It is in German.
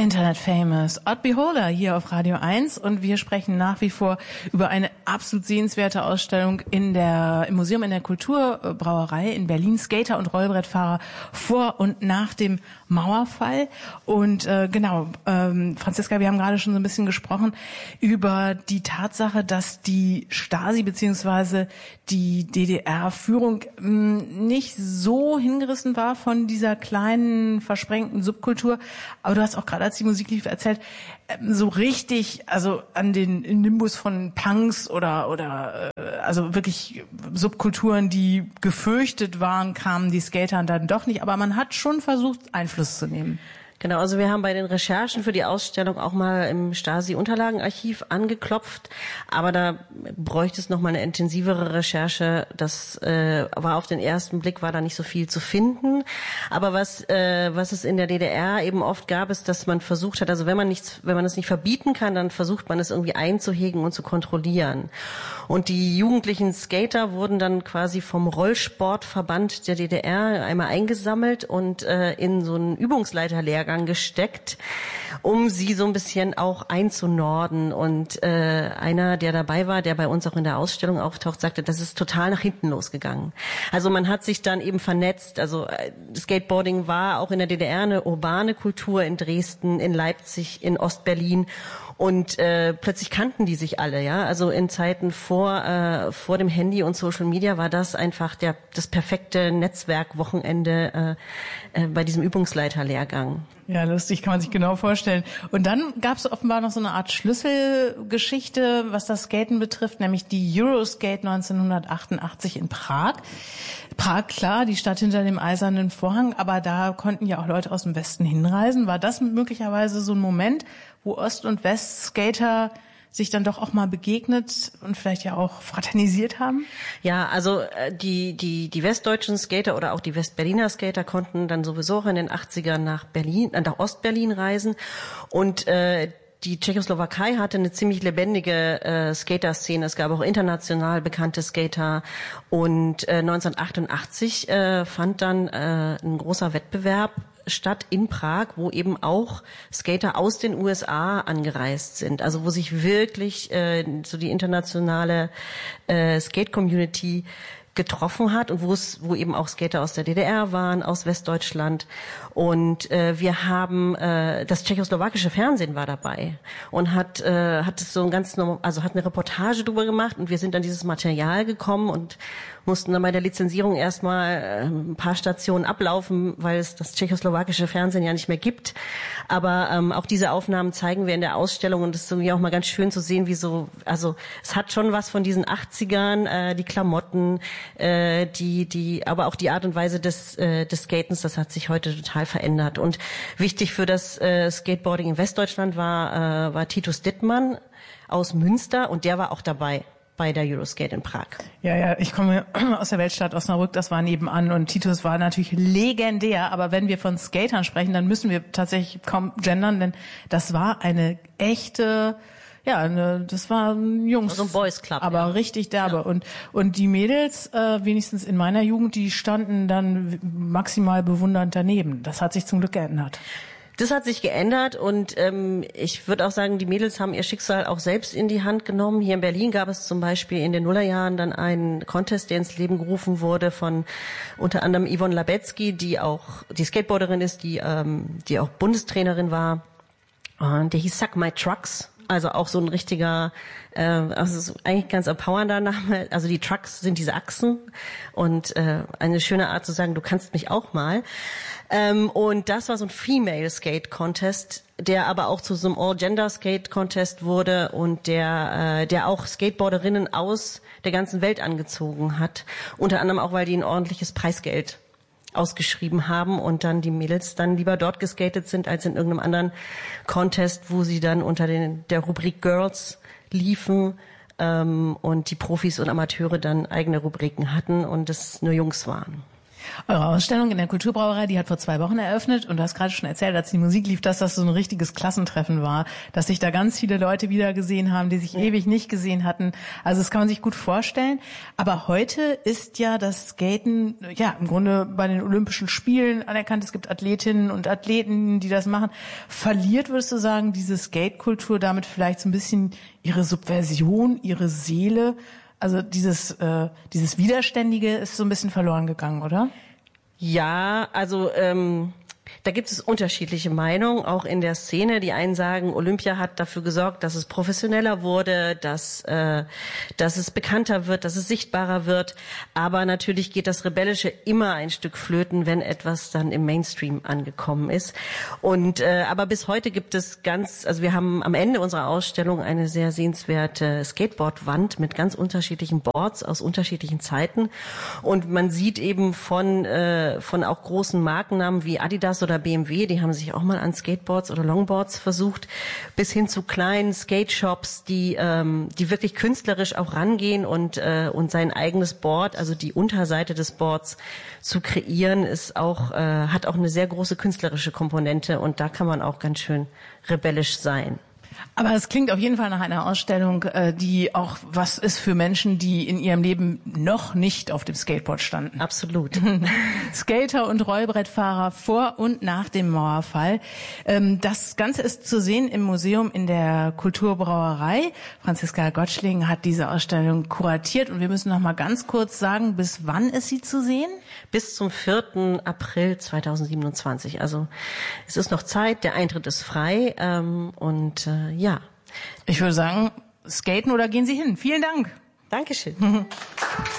Internet Famous, Odd Beholder hier auf Radio 1 und wir sprechen nach wie vor über eine absolut sehenswerte Ausstellung im Museum in der Kulturbrauerei in Berlin, Skater und Rollbrettfahrer vor und nach dem Mauerfall. Und Franziska, wir haben gerade schon so ein bisschen gesprochen über die Tatsache, dass die Stasi bzw. die DDR-Führung nicht so hingerissen war von dieser kleinen, versprengten Subkultur. Aber du hast auch gerade, als die Musik lief, erzählt, so richtig, also an den Nimbus von Punks oder also wirklich Subkulturen, die gefürchtet waren, kamen die Skater dann doch nicht. Aber man hat schon versucht, Einfluss zu nehmen. Genau, also wir haben bei den Recherchen für die Ausstellung auch mal im Stasi-Unterlagenarchiv angeklopft, aber da bräuchte es noch mal eine intensivere Recherche. Das war auf den ersten Blick war da nicht so viel zu finden. Aber was es in der DDR eben oft gab, ist, dass man versucht hat, also wenn man es nicht verbieten kann, dann versucht man es irgendwie einzuhegen und zu kontrollieren. Und die jugendlichen Skater wurden dann quasi vom Rollsportverband der DDR einmal eingesammelt und in so einen Übungsleiterlehrgang gesteckt, um sie so ein bisschen auch einzunorden. Und einer, der dabei war, der bei uns auch in der Ausstellung auftaucht, sagte, das ist total nach hinten losgegangen. Also man hat sich dann eben vernetzt. Also Skateboarding war auch in der DDR eine urbane Kultur, in Dresden, in Leipzig, in Ostberlin. Und plötzlich kannten die sich alle, ja. Also in Zeiten vor dem Handy und Social Media war das einfach das perfekte Netzwerkwochenende bei diesem Übungsleiterlehrgang. Ja, lustig, kann man sich genau vorstellen. Und dann gab es offenbar noch so eine Art Schlüsselgeschichte, was das Skaten betrifft, nämlich die Euroskate 1988 in Prag. Prag, klar, die Stadt hinter dem Eisernen Vorhang, aber da konnten ja auch Leute aus dem Westen hinreisen. War das möglicherweise so ein Moment, wo Ost- und West-Skater sich dann doch auch mal begegnet und vielleicht ja auch fraternisiert haben? Ja, also die westdeutschen Skater oder auch die Westberliner Skater konnten dann sowieso auch in den 80ern nach Ostberlin reisen und die Tschechoslowakei hatte eine ziemlich lebendige Skater-Szene. Es gab auch international bekannte Skater. Und 1988 fand dann ein großer Wettbewerb statt in Prag, wo eben auch Skater aus den USA angereist sind. Also wo sich wirklich so die internationale Skate-Community getroffen hat und wo eben auch Skater aus der DDR waren, aus Westdeutschland. Und wir haben das tschechoslowakische Fernsehen war dabei und hat es so hat eine Reportage drüber gemacht und wir sind an dieses Material gekommen und mussten dann bei der Lizenzierung erstmal ein paar Stationen ablaufen, weil es das tschechoslowakische Fernsehen ja nicht mehr gibt. Aber auch diese Aufnahmen zeigen wir in der Ausstellung und es ist irgendwie auch mal ganz schön zu sehen, also es hat schon was von diesen 80ern, die Klamotten, aber auch die Art und Weise des Skatens, das hat sich heute total verändert. Und wichtig für das Skateboarding in Westdeutschland war Titus Dittmann aus Münster und der war auch dabei bei der Euroskate in Prag. Ja, ich komme aus der Weltstadt Osnabrück, das war nebenan und Titus war natürlich legendär, aber wenn wir von Skatern sprechen, dann müssen wir tatsächlich kaum gendern, denn das war eine echte, das war ein Jungs. So ein Boys Club. Aber ja. Richtig derbe. Ja. Und die Mädels, wenigstens in meiner Jugend, die standen dann maximal bewundernd daneben. Das hat sich zum Glück geändert. Das hat sich geändert und ich würde auch sagen, die Mädels haben ihr Schicksal auch selbst in die Hand genommen. Hier in Berlin gab es zum Beispiel in den Nullerjahren dann einen Contest, der ins Leben gerufen wurde von unter anderem Yvonne Labetzky, die auch die Skateboarderin ist, die auch Bundestrainerin war. Und der hieß Suck My Trucks. Also auch so ein richtiger, also eigentlich ganz empowernder Name. Also die Trucks sind diese Achsen und eine schöne Art zu sagen, du kannst mich auch mal. Und das war so ein Female Skate Contest, der aber auch zu so einem All-Gender Skate Contest wurde und der auch Skateboarderinnen aus der ganzen Welt angezogen hat. Unter anderem auch, weil die ein ordentliches Preisgeld ausgeschrieben haben und dann die Mädels dann lieber dort geskatet sind als in irgendeinem anderen Contest, wo sie dann unter der Rubrik Girls liefen und die Profis und Amateure dann eigene Rubriken hatten und es nur Jungs waren. Eure Ausstellung in der Kulturbrauerei, die hat vor 2 Wochen eröffnet und du hast gerade schon erzählt, als die Musik lief, dass das so ein richtiges Klassentreffen war, dass sich da ganz viele Leute wieder gesehen haben, die sich ewig nicht gesehen hatten. Also das kann man sich gut vorstellen. Aber heute ist ja das Skaten, ja, im Grunde bei den Olympischen Spielen anerkannt. Es gibt Athletinnen und Athleten, die das machen. Verliert, würdest du sagen, diese Skate-Kultur damit vielleicht so ein bisschen ihre Subversion, ihre Seele? Also dieses Widerständige ist so ein bisschen verloren gegangen, oder? Ja, also da gibt es unterschiedliche Meinungen, auch in der Szene. Die einen sagen, Olympia hat dafür gesorgt, dass es professioneller wurde, dass es bekannter wird, dass es sichtbarer wird. Aber natürlich geht das Rebellische immer ein Stück flöten, wenn etwas dann im Mainstream angekommen ist. Und aber bis heute gibt es also wir haben am Ende unserer Ausstellung eine sehr sehenswerte Skateboardwand mit ganz unterschiedlichen Boards aus unterschiedlichen Zeiten. Und man sieht eben von auch großen Markennamen wie Adidas oder BMW, die haben sich auch mal an Skateboards oder Longboards versucht, bis hin zu kleinen Skate-Shops, die wirklich künstlerisch auch rangehen und sein eigenes Board, also die Unterseite des Boards zu kreieren, hat auch eine sehr große künstlerische Komponente und da kann man auch ganz schön rebellisch sein. Aber es klingt auf jeden Fall nach einer Ausstellung, die auch was ist für Menschen, die in ihrem Leben noch nicht auf dem Skateboard standen. Absolut. Skater und Rollbrettfahrer vor und nach dem Mauerfall. Das Ganze ist zu sehen im Museum in der Kulturbrauerei. Franziska Gottschling hat diese Ausstellung kuratiert und wir müssen noch mal ganz kurz sagen, bis wann ist sie zu sehen? Bis zum 4. April 2027. Also es ist noch Zeit, der Eintritt ist frei ja. Ich würde sagen, skaten oder gehen Sie hin. Vielen Dank. Dankeschön.